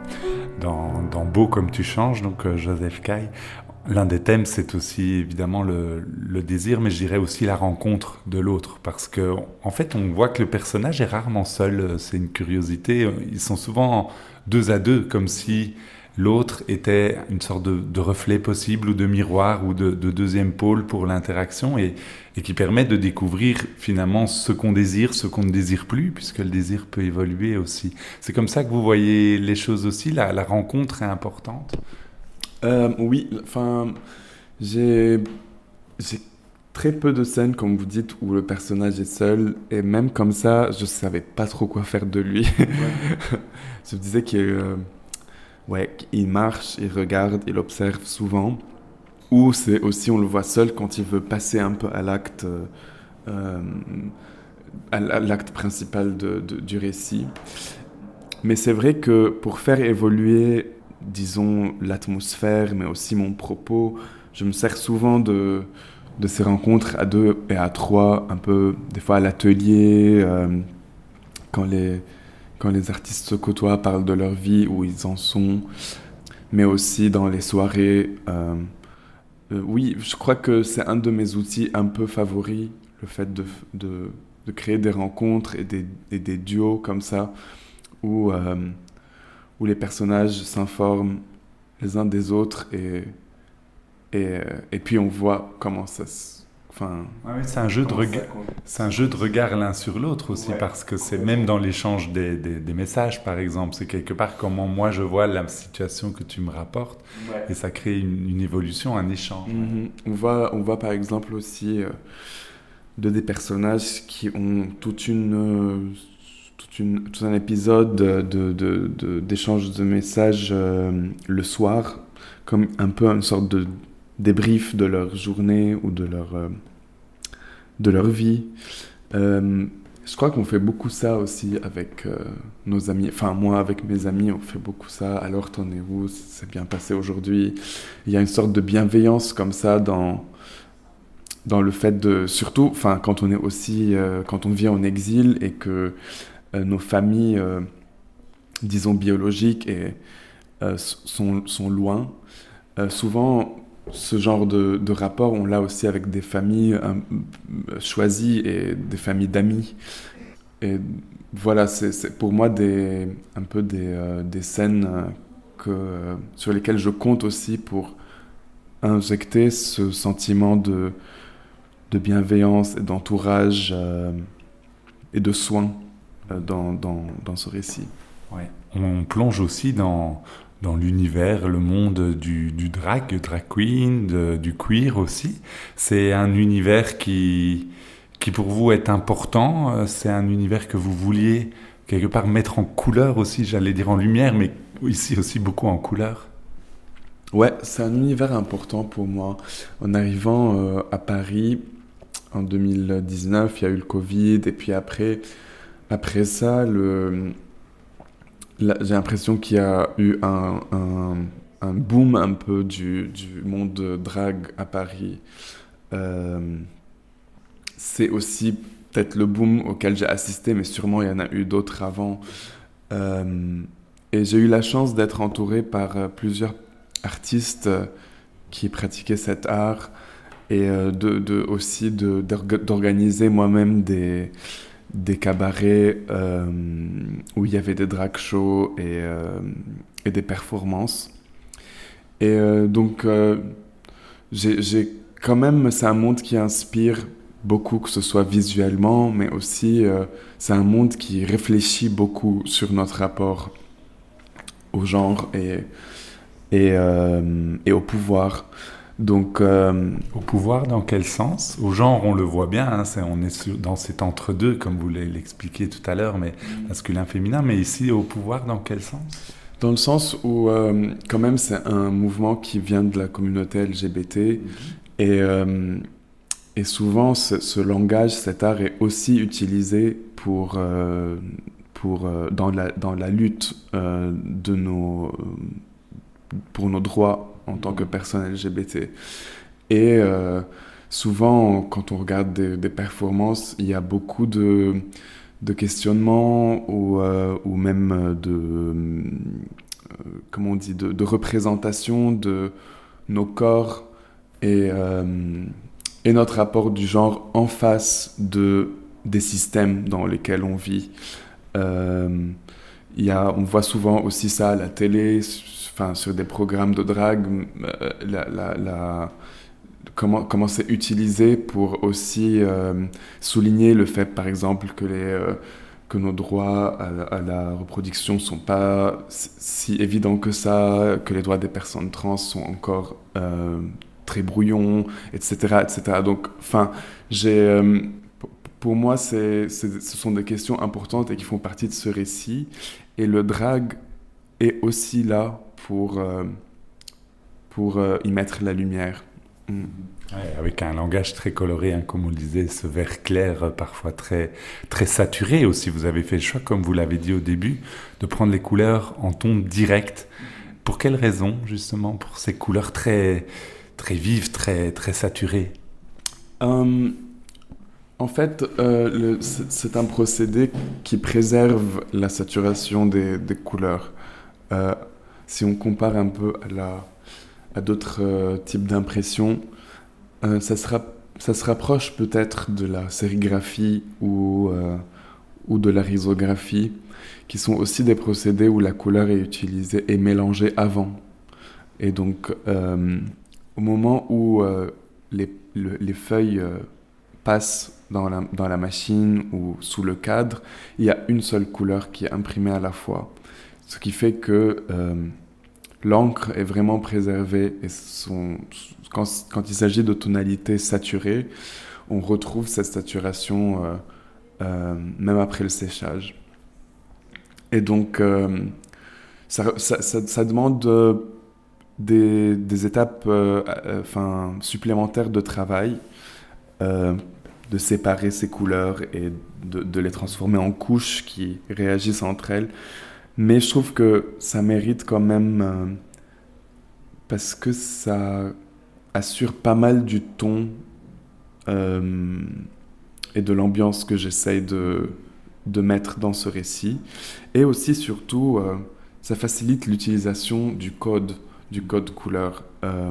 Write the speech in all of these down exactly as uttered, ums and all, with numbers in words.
dans, dans Beau comme tu changes, donc euh, Joseph Caille. L'un des thèmes, c'est aussi évidemment le, le désir, mais je dirais aussi la rencontre de l'autre. Parce que, en fait, on voit que le personnage est rarement seul. C'est une curiosité. Ils sont souvent deux à deux, comme si l'autre était une sorte de, de reflet possible ou de miroir ou de, de deuxième pôle pour l'interaction et, et qui permet de découvrir finalement ce qu'on désire, ce qu'on ne désire plus, puisque le désir peut évoluer aussi. C'est comme ça que vous voyez les choses aussi. La, la rencontre est importante. Euh, oui, enfin, j'ai, j'ai très peu de scènes, comme vous dites, où le personnage est seul, et même comme ça, je savais pas trop quoi faire de lui. Ouais. Je me disais qu'il euh, ouais, qu'il marche, il regarde, il observe souvent, ou c'est aussi, on le voit seul quand il veut passer un peu à l'acte, euh, à l'acte principal de, de, du récit. Mais c'est vrai que pour faire évoluer, disons, l'atmosphère, mais aussi mon propos, je me sers souvent de, de ces rencontres à deux et à trois, un peu, des fois à l'atelier, euh, quand, les, quand les artistes se côtoient, parlent de leur vie, où ils en sont, mais aussi dans les soirées. Euh, euh, oui, je crois que c'est un de mes outils un peu favoris, le fait de, de, de créer des rencontres et des, et des duos comme ça, où, euh, où les personnages s'informent les uns des autres et, et, et puis on voit comment ça se... Enfin, Ah oui, c'est un jeu de regard, c'est un jeu de regard l'un sur l'autre aussi, ouais, parce que c'est même dans l'échange des, des, des messages, par exemple, c'est quelque part comment moi je vois la situation que tu me rapportes, ouais, et ça crée une, une évolution, un échange. Mm-hmm. On voit, on voit par exemple aussi euh, de des personnages qui ont toute une, euh, toute une, tout un épisode de, de, de, d'échange de messages euh, le soir, comme un peu une sorte de débrief de leur journée ou de leur, euh, de leur vie. Euh, je crois qu'on fait beaucoup ça aussi avec euh, nos amis. Enfin, moi, avec mes amis, on fait beaucoup ça. Alors, t'en es où? C'est bien passé aujourd'hui? Il y a une sorte de bienveillance comme ça dans, dans le fait de... Surtout, enfin, quand on est aussi... Euh, quand on vit en exil et que euh, nos familles, euh, disons, biologiques et, euh, sont, sont loin, euh, souvent... Ce genre de, de rapport, on l'a aussi avec des familles euh, choisies et des familles d'amis. Et voilà, c'est, c'est pour moi des, un peu des, euh, des scènes que, euh, sur lesquelles je compte aussi pour injecter ce sentiment de, de bienveillance et d'entourage euh, et de soin euh, dans, dans, dans ce récit. Ouais. On plonge aussi dans... dans l'univers, le monde du, du drag, du drag queen, de, du queer aussi. C'est un univers qui, qui pour vous est important, c'est un univers que vous vouliez quelque part mettre en couleur aussi, j'allais dire en lumière, mais ici aussi beaucoup en couleur. Ouais, c'est un univers important pour moi. En arrivant euh, à Paris en deux mille dix-neuf, il y a eu le Covid, et puis après, après ça, le... Là, j'ai l'impression qu'il y a eu un, un, un boom un peu du, du monde de drague à Paris. Euh, c'est aussi peut-être le boom auquel j'ai assisté, mais sûrement il y en a eu d'autres avant. Euh, et j'ai eu la chance d'être entouré par euh, plusieurs artistes euh, qui pratiquaient cet art et euh, de, de, aussi de, d'organiser moi-même des... des cabarets euh, où il y avait des drag shows et, euh, et des performances. Et euh, donc, euh, j'ai, j'ai quand même, c'est un monde qui inspire beaucoup, que ce soit visuellement, mais aussi, euh, c'est un monde qui réfléchit beaucoup sur notre rapport au genre et, et, euh, et au pouvoir. Donc, euh, au pouvoir, dans quel sens? Au genre, on le voit bien, hein, c'est, on est sur, dans cet entre-deux, comme vous l'expliquiez tout à l'heure, mais masculin-féminin, mais ici, au pouvoir, dans quel sens? Dans le sens où, euh, quand même, c'est un mouvement qui vient de la communauté L G B T, mm-hmm. et, euh, et souvent, ce, ce langage, cet art est aussi utilisé pour, euh, pour, euh, dans, la, dans la lutte euh, de nos, pour nos droits en tant que personne L G B T. Et euh, souvent, quand on regarde des, des performances, il y a beaucoup de, de questionnements ou, euh, ou même de, euh, comment on dit, de, de représentation de nos corps et, euh, et notre rapport du genre en face de, des systèmes dans lesquels on vit. Euh, y a, on voit souvent aussi ça à la télé, enfin, sur des programmes de drague, euh, la, la, la, comment, comment c'est utilisé pour aussi euh, souligner le fait, par exemple, que, les, euh, que nos droits à, à la reproduction ne sont pas si évidents que ça, que les droits des personnes trans sont encore euh, très brouillons, et cetera, et cetera. Donc, enfin, j'ai... Euh, pour moi, c'est, c'est, ce sont des questions importantes et qui font partie de ce récit. Et le drag est aussi là pour, euh, pour euh, y mettre la lumière. Mm. Ouais, avec un langage très coloré, hein, comme on le disait, ce vert clair, euh, parfois très, très saturé aussi. Vous avez fait le choix, comme vous l'avez dit au début, de prendre les couleurs en ton direct. Pour quelle raison, justement, pour ces couleurs très, très vives, très, très saturées? um, En fait, euh, le, c'est, c'est un procédé qui préserve la saturation des, des couleurs. Euh, si on compare un peu à, la, à d'autres euh, types d'impressions, euh, ça, sera, ça se rapproche peut-être de la sérigraphie ou, euh, ou de la risographie, qui sont aussi des procédés où la couleur est utilisée et mélangée avant. Et donc, euh, au moment où euh, les, le, les feuilles euh, passent dans la, dans la machine ou sous le cadre, il y a une seule couleur qui est imprimée à la fois. Ce qui fait que euh, l'encre est vraiment préservée et son, quand, quand il s'agit de tonalités saturées, on retrouve cette saturation euh, euh, même après le séchage. Et donc, euh, ça, ça, ça, ça demande euh, des, des étapes euh, euh, enfin, supplémentaires de travail, euh, de séparer ces couleurs et de, de les transformer en couches qui réagissent entre elles. Mais je trouve que ça mérite quand même, euh, parce que ça assure pas mal du ton euh, et de l'ambiance que j'essaye de, de mettre dans ce récit. Et aussi, surtout, euh, ça facilite l'utilisation du code, du code couleur. Euh,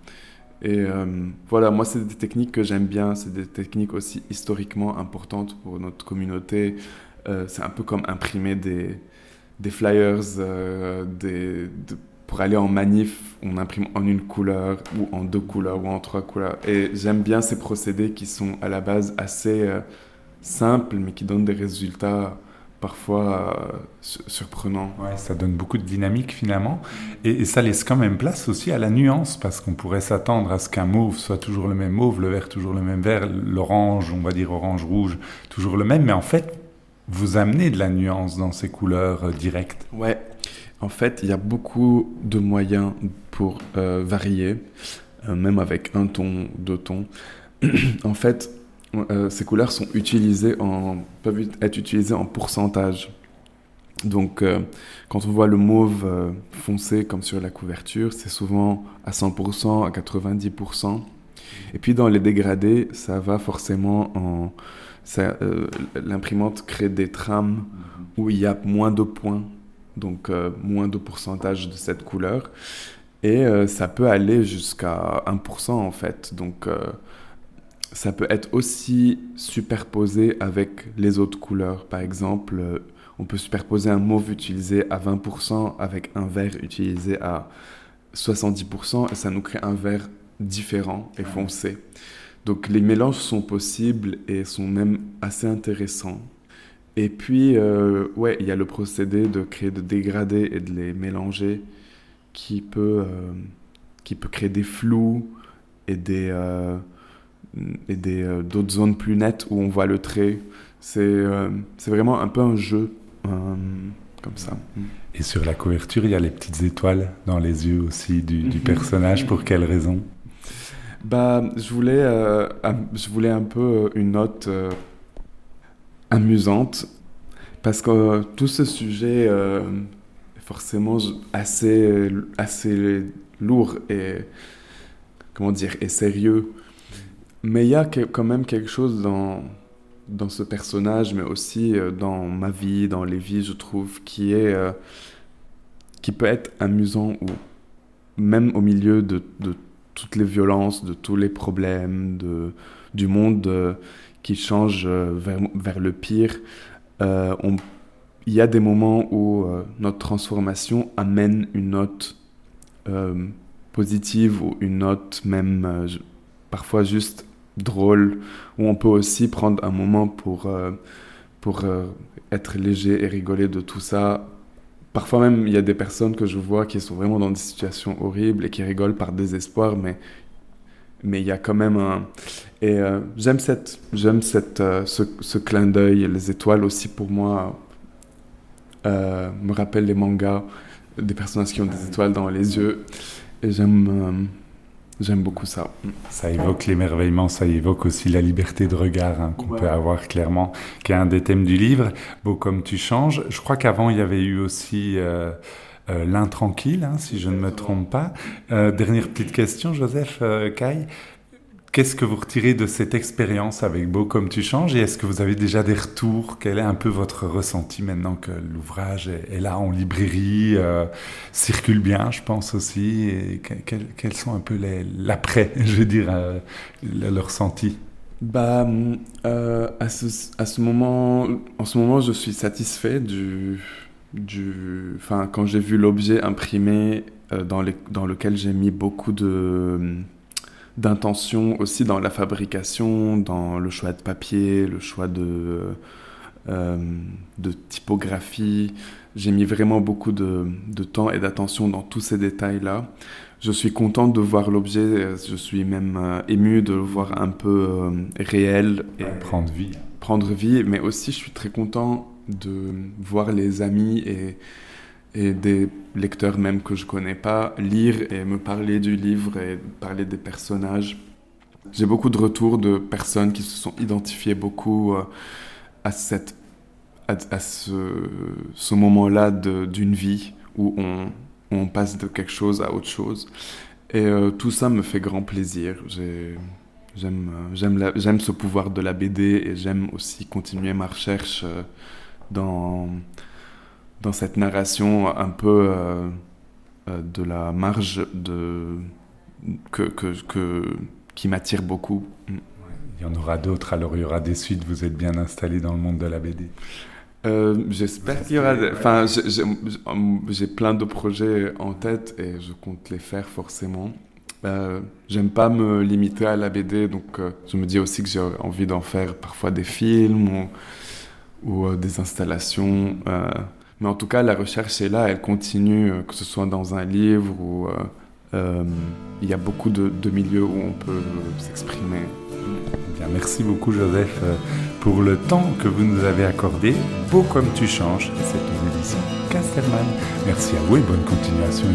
Et euh, voilà, moi, c'est des techniques que j'aime bien. C'est des techniques aussi historiquement importantes pour notre communauté. Euh, c'est un peu comme imprimer des, des flyers euh, des, de, pour aller en manif. On imprime en une couleur ou en deux couleurs ou en trois couleurs. Et j'aime bien ces procédés qui sont à la base assez euh, simples, mais qui donnent des résultats parfois euh, surprenant. Ouais, ça donne beaucoup de dynamique finalement. Et, et ça laisse quand même place aussi à la nuance, parce qu'on pourrait s'attendre à ce qu'un mauve soit toujours le même mauve, le vert toujours le même vert, l'orange, on va dire orange-rouge, toujours le même. Mais en fait, vous amenez de la nuance dans ces couleurs euh, directes. Ouais, en fait, il y a beaucoup de moyens pour euh, varier, euh, même avec un ton, deux tons. En fait, Euh, ces couleurs sont utilisées en, peuvent être utilisées en pourcentage. Donc, euh, quand on voit le mauve euh, foncé comme sur la couverture, c'est souvent à cent pour cent, à quatre-vingt-dix pour cent. Et puis, dans les dégradés, ça va forcément en... Ça, euh, l'imprimante crée des trames où il y a moins de points, donc euh, moins de pourcentage de cette couleur. Et euh, ça peut aller jusqu'à un pour cent, en fait. Donc... Euh, ça peut être aussi superposé avec les autres couleurs. Par exemple, euh, on peut superposer un mauve utilisé à vingt pour cent avec un vert utilisé à soixante-dix pour cent et ça nous crée un vert différent et foncé. Donc les mélanges sont possibles et sont même assez intéressants. Et puis, euh, ouais, il y a le procédé de créer des dégradés et de les mélanger qui peut, euh, qui peut créer des flous et des... Euh, et des, euh, d'autres zones plus nettes où on voit le trait. C'est, euh, c'est vraiment un peu un jeu, euh, comme ça. Et sur la couverture, il y a les petites étoiles dans les yeux aussi du, du personnage. Pour quelle raison? Bah, je voulais, euh, je voulais un peu une note euh, amusante, parce que euh, tout ce sujet euh, est forcément assez, assez lourd et, comment dire, et sérieux. Mais il y a que, quand même quelque chose dans, dans ce personnage, mais aussi euh, dans ma vie, dans les vies, je trouve, qui est, euh, qui peut être amusant, ou même au milieu de, de toutes les violences, de tous les problèmes, de, du monde euh, qui change euh, vers, vers le pire. Euh, on, il y a des moments où euh, notre transformation amène une note euh, positive ou une note même euh, parfois juste drôle, où on peut aussi prendre un moment pour, euh, pour euh, être léger et rigoler de tout ça. Parfois même, il y a des personnes que je vois qui sont vraiment dans des situations horribles et qui rigolent par désespoir, mais, mais il y a quand même un... Et euh, j'aime, cette, j'aime cette, euh, ce, ce clin d'œil. Les étoiles aussi, pour moi, euh, me rappellent les mangas, des personnages qui ont des étoiles dans les yeux. Et j'aime... Euh, J'aime beaucoup ça. Ça évoque l'émerveillement, ça évoque aussi la liberté de regard hein, qu'on ouais. peut avoir clairement, qui est un des thèmes du livre. Beau comme tu changes. Je crois qu'avant, il y avait eu aussi euh, euh, L'Intranquille, hein, si je ne me trompe pas. Euh, dernière petite question, Joseph euh, Caille. Qu'est-ce que vous retirez de cette expérience avec Beau comme tu changes et est-ce que vous avez déjà des retours? Quel est un peu votre ressenti maintenant que l'ouvrage est, est là en librairie, euh, circule bien, je pense aussi. Et que, quels, quels sont un peu les, l'après, je veux dire, euh, le, le ressenti? Bah, euh, à ce, à ce moment, en ce moment, je suis satisfait du, du, enfin, quand j'ai vu l'objet imprimé euh, dans, les, dans lequel j'ai mis beaucoup de d'intention aussi dans la fabrication, dans le choix de papier, le choix de, euh, de typographie. J'ai mis vraiment beaucoup de, de temps et d'attention dans tous ces détails-là. Je suis content de voir l'objet, je suis même euh, ému de le voir un peu euh, réel. Et prendre vie. Prendre vie, mais aussi je suis très content de voir les amis et et des lecteurs même que je connais pas, lire et me parler du livre et parler des personnages. J'ai beaucoup de retours de personnes qui se sont identifiées beaucoup euh, à, cette, à, à ce, ce moment-là de, d'une vie où on, on passe de quelque chose à autre chose. Et euh, tout ça me fait grand plaisir. J'ai, j'aime, j'aime, la, j'aime ce pouvoir de la B D et j'aime aussi continuer ma recherche euh, dans... dans cette narration un peu euh, euh, de la marge de, que, que, que, qui m'attire beaucoup. Il y en aura d'autres, alors il y aura des suites, vous êtes bien installé dans le monde de la B D. Euh, j'espère qu'il y aura... Des... Enfin, j'ai, j'ai, j'ai plein de projets en tête et je compte les faire forcément. Euh, j'aime pas me limiter à la B D, donc euh, je me dis aussi que j'ai envie d'en faire parfois des films ou, ou euh, des installations... Euh, Mais en tout cas, la recherche est là, elle continue, que ce soit dans un livre ou... Euh, euh, il y a beaucoup de, de milieux où on peut euh, s'exprimer. Bien, merci beaucoup, Joseph, pour le temps que vous nous avez accordé. Beau comme tu changes, c'est aux éditions Casterman. Merci à vous et bonne continuation.